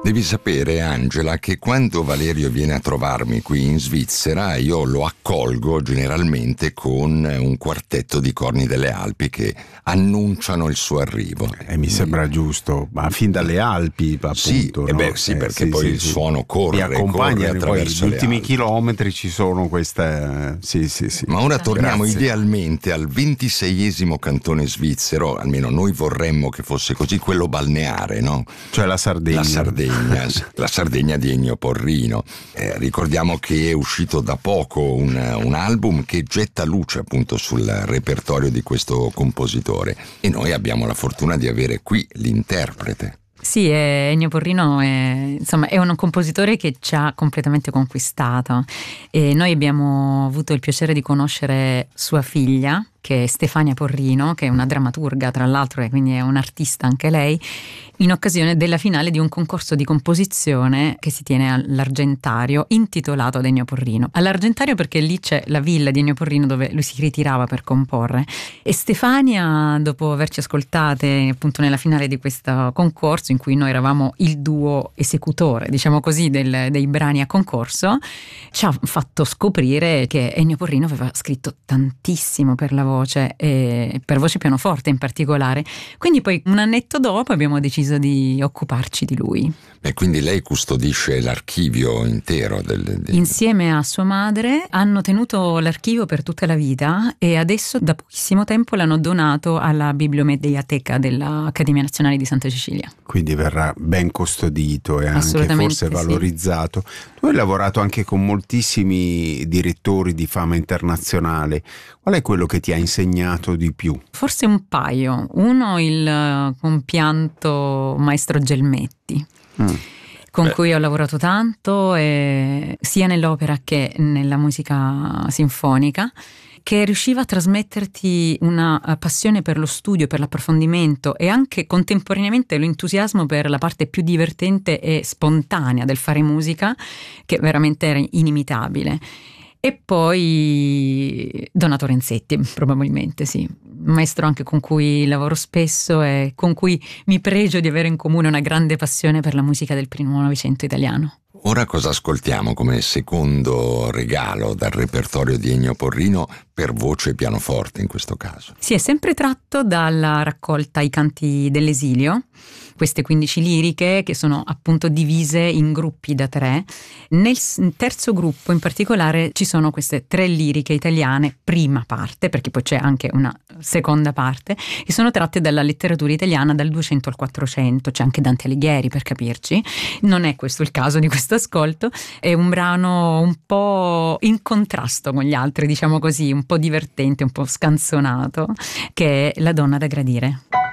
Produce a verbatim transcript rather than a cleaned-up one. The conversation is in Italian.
Devi sapere, Angela, che quando Valerio viene a trovarmi qui in Svizzera io lo accolgo generalmente con un quartetto di corni delle Alpi che annunciano il suo arrivo. E eh, mi sembra giusto, ma fin dalle Alpi appunto. Sì, no? eh beh, sì eh, perché sì, poi sì, il sì. suono corre, mi accompagna corre attraverso gli le ultimi Alpi. chilometri, ci sono queste sì sì sì. Ma ora torniamo Grazie. idealmente al ventiseiesimo cantone svizzero, almeno noi vorremmo che fosse così, quello balneare, no? Cioè la Sardegna. La Sardegna, la Sardegna di Ennio Porrino. Eh, ricordiamo che è uscito da poco un, un album che getta luce appunto sul repertorio di questo compositore e noi abbiamo la fortuna di avere qui l'interprete. Sì, Ennio Porrino è, insomma, è un compositore che ci ha completamente conquistato e noi abbiamo avuto il piacere di conoscere sua figlia, che è Stefania Porrino, che è una drammaturga tra l'altro e quindi è un'artista anche lei, in occasione della finale di un concorso di composizione che si tiene all'Argentario intitolato ad Ennio Porrino. All'Argentario perché lì c'è la villa di Ennio Porrino dove lui si ritirava per comporre e Stefania, dopo averci ascoltate appunto nella finale di questo concorso in cui noi eravamo il duo esecutore, diciamo così, del, dei brani a concorso, ci ha fatto scoprire che Ennio Porrino aveva scritto tantissimo per la voce e per voce pianoforte in particolare, quindi poi un annetto dopo abbiamo deciso di occuparci di lui. E quindi lei custodisce l'archivio intero del, del... Insieme a sua madre hanno tenuto l'archivio per tutta la vita e adesso da pochissimo tempo l'hanno donato alla Bibliomediateca dell'Accademia Nazionale di Santa Cecilia. Quindi verrà ben custodito e anche forse valorizzato. Sì. Tu hai lavorato anche con moltissimi direttori di fama internazionale. Qual è quello che ti ha insegnato di più? Forse un paio. Uno, il compianto maestro Gelmetti. Mm. Con Beh. cui ho lavorato tanto eh, sia nell'opera che nella musica sinfonica, che riusciva a trasmetterti una passione per lo studio, per l'approfondimento e anche contemporaneamente l'entusiasmo per la parte più divertente e spontanea del fare musica, che veramente era inimitabile. E poi Donato Renzetti, probabilmente sì, un maestro anche con cui lavoro spesso e con cui mi pregio di avere in comune una grande passione per la musica del primo Novecento italiano. Ora cosa ascoltiamo come secondo regalo dal repertorio di Ennio Porrino per voce e pianoforte in questo caso? Sì, è sempre tratto dalla raccolta I canti dell'esilio, queste quindici liriche che sono appunto divise in gruppi da tre. Nel terzo gruppo in particolare ci sono queste tre liriche italiane, prima parte, perché poi c'è anche una seconda parte, che sono tratte dalla letteratura italiana dal duecento al quattrocento, c'è anche Dante Alighieri per capirci, non è questo il caso di questo ascolto, è un brano un po' in contrasto con gli altri, diciamo così, un po' divertente, un po' scanzonato, che è La donna da gradire.